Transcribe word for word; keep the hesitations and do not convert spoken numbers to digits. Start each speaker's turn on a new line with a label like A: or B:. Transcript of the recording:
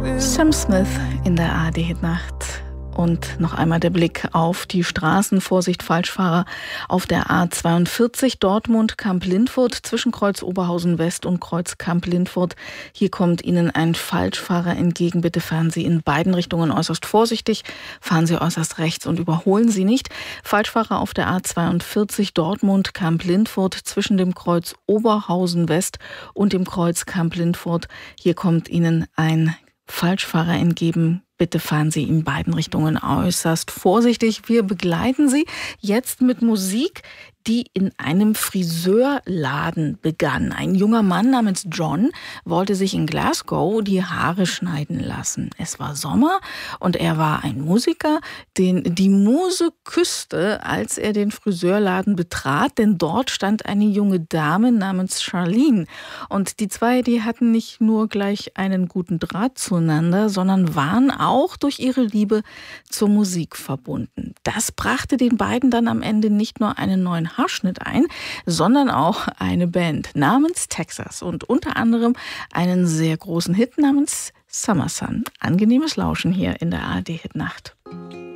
A: Sam Smith in der A R D-Hitnacht. Und noch einmal der Blick auf die Straßen. Vorsicht, Falschfahrer auf der A zweiundvierzig Dortmund-Kamp-Lindfurt zwischen Kreuz Oberhausen West und Kreuz Kamp-Lindfurt. Hier kommt Ihnen ein Falschfahrer entgegen. Bitte fahren Sie in beiden Richtungen äußerst vorsichtig. Fahren Sie äußerst rechts und überholen Sie nicht. Falschfahrer auf der A zweiundvierzig Dortmund-Kamp-Lindfurt zwischen dem Kreuz Oberhausen West und dem Kreuz Kamp-Lindfurt. Hier kommt Ihnen ein Falschfahrer entgegen. Bitte fahren Sie in beiden Richtungen äußerst vorsichtig. Wir begleiten Sie jetzt mit Musik, die in einem Friseurladen begann. Ein junger Mann namens John wollte sich in Glasgow die Haare schneiden lassen. Es war Sommer und er war ein Musiker, den die Muse küsste, als er den Friseurladen betrat, denn dort stand eine junge Dame namens Charlene. Und die zwei, die hatten nicht nur gleich einen guten Draht zueinander, sondern waren auch durch ihre Liebe zur Musik verbunden. Das brachte den beiden dann am Ende nicht nur einen neuen Haarschnitt ein, sondern auch eine Band namens Texas und unter anderem einen sehr großen Hit namens Summer Sun. Angenehmes Lauschen hier in der A R D-Hitnacht.